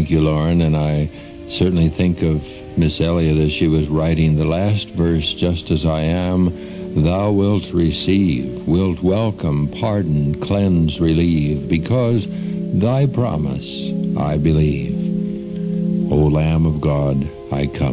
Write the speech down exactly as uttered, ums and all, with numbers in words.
Thank you, Lauren, and I certainly think of Miss Elliott as she was writing the last verse, just as I am, thou wilt receive, wilt welcome, pardon, cleanse, relieve, because thy promise I believe. O Lamb of God, I come.